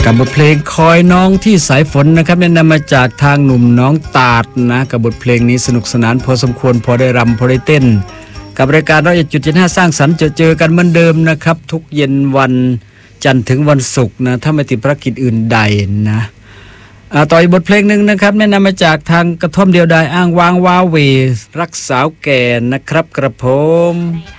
กับบทเพลงคอยน้องที่สายฝนนะครับแนะนำมาจากทางหนุ่มน้องตาดนะกับบทเพลงนี้สนุกสนานพอสมควรพอได้รำพอได้เต้นกับรายการ101.75สร้างสรรค์เจอกันเหมือนเดิมนะครับทุกเย็นวันจันทร์ถึงวันศุกร์นะถ้าไม่ติดภารกิจอื่นใดนะต่ออีกบทเพลงหนึ่งนะครับแนะนำมาจากทางกระท่อมเดียวดายอ้างว้างว้าเวรักสาวแก่นะครับกระผม